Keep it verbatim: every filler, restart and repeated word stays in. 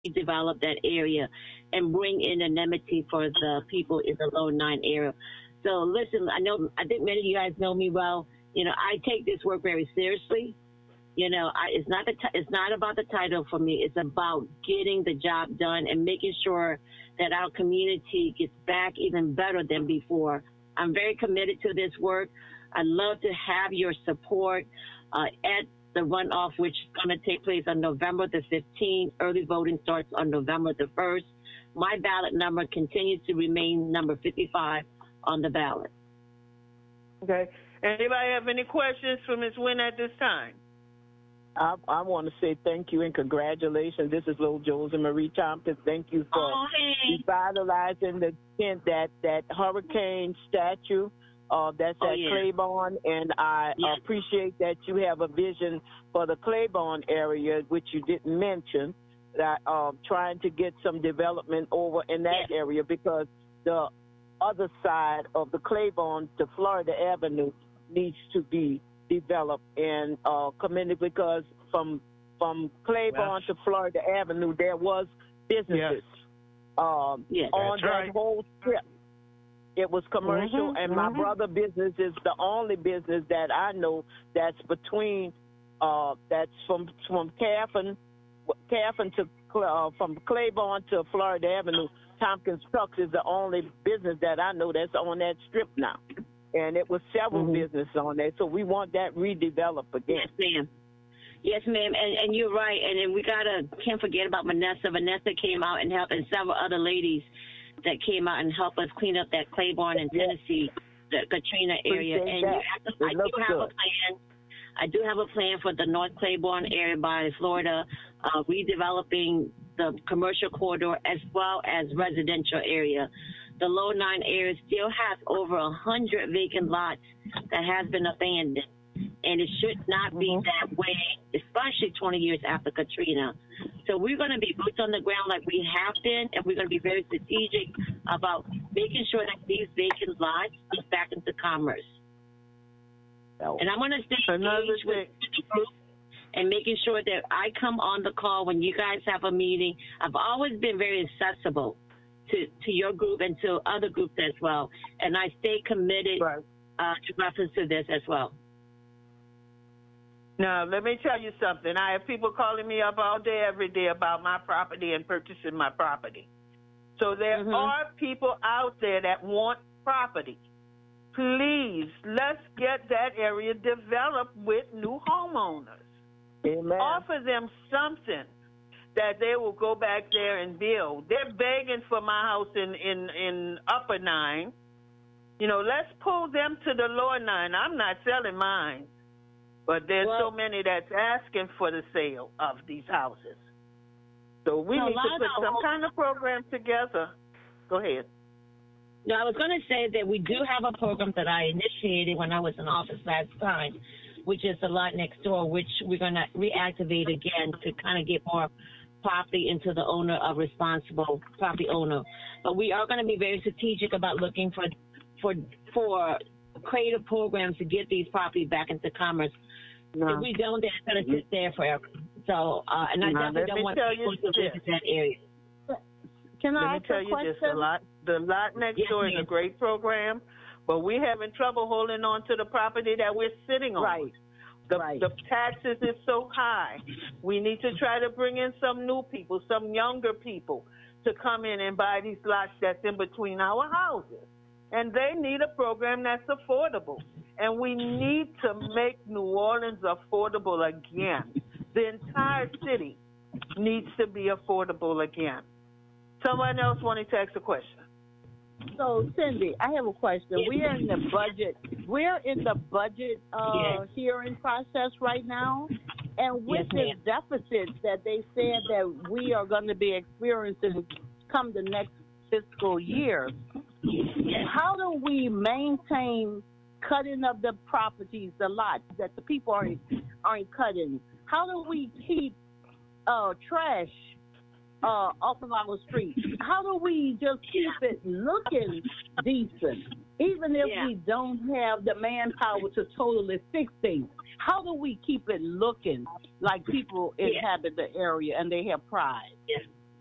develop that area and bring in anonymity for the people in the low nine area. So listen, I know, I think many of you guys know me well. You know, I take this work very seriously. You know, I, it's not the t- it's not about the title for me. It's about getting the job done and making sure that our community gets back even better than before. I'm very committed to this work. I'd love to have your support uh, at the runoff, which is going to take place on November the fifteenth. Early voting starts on November the first. My ballot number continues to remain number fifty-five on the ballot. Okay. Anybody have any questions for Miz Wynn at this time? I, I want to say thank you and congratulations. This is Little Josie Marie Tompkins. Thank you for oh, hey. revitalizing the that that hurricane statue. Uh, that's oh, at yeah. Claiborne, and I yes. appreciate that you have a vision for the Claiborne area, which you didn't mention, that uh, trying to get some development over in that yes. area, because the other side of the Claiborne to Florida Avenue needs to be developed and uh, commended, because from from Claiborne yes. to Florida Avenue there was businesses yes. um, yes. on That's that right. whole strip. It was commercial, mm-hmm, and mm-hmm. my brother business is the only business that I know that's between, uh, that's from from Caffin, Caffin to uh, from Claiborne to Florida Avenue. Tompkins Trucks is the only business that I know that's on that strip now, and it was several mm-hmm. businesses on there. So we want that redeveloped again. Yes, ma'am. Yes, ma'am, and, and you're right. And then we gotta can't forget about Vanessa. Vanessa came out and helped, and several other ladies that came out and helped us clean up that Claiborne and Tennessee, the Katrina area. Appreciate and that. you have to, I do have good. a plan. I do have a plan for the North Claiborne area by Florida, uh, redeveloping the commercial corridor as well as residential area. The low nine area still has over a hundred vacant lots that has been abandoned, and it should not be mm-hmm. that way, especially twenty years after Katrina. So we're going to be boots on the ground like we have been, and we're going to be very strategic about making sure that these vacant lots get back into commerce. Oh. And I'm going to stay engaged with the group and making sure that I come on the call when you guys have a meeting. I've always been very accessible to, to your group and to other groups as well, and I stay committed right. uh, to reference to this as well. Now, let me tell you something. I have people calling me up all day, every day about my property and purchasing my property. So there mm-hmm. are people out there that want property. Please, let's get that area developed with new homeowners. Amen. Offer them something that they will go back there and build. They're begging for my house in, in, in Upper Nine. You know, let's pull them to the Lower Nine. I'm not selling mine. But there's well, so many that's asking for the sale of these houses. So we no, need to put some whole, kind of program together. Go ahead. No, I was going to say that we do have a program that I initiated when I was in office last time, which is the lot next door, which we're going to reactivate again to kind of get more property into the owner of responsible property owner. But we are going to be very strategic about looking for for for creative programs to get these properties back into commerce. No. If we don't, then it's going to sit there forever. So, uh, and I no, definitely don't want people to visit that area. Can I Let ask me tell a you question? this, the lot, the lot next yes, door ma'am. is a great program, but we're having trouble holding on to the property that we're sitting on. Right. The, right. the taxes is so high. We need to try to bring in some new people, some younger people to come in and buy these lots that's in between our houses. And they need a program that's affordable. And we need to make New Orleans affordable again. The entire city needs to be affordable again. Someone else wanted to ask a question. So, Cindy, I have a question. Yes. We are in the budget. We're in the budget uh, yes. hearing process right now, and with yes, the deficits that they said that we are going to be experiencing come the next fiscal year, yes. how do we maintain cutting of the properties, the lots that the people aren't aren't cutting? How do we keep uh, trash uh, off of our streets? How do we just keep it looking decent, even if yeah. we don't have the manpower to totally fix things? How do we keep it looking like people yeah. inhabit the area and they have pride? Yes.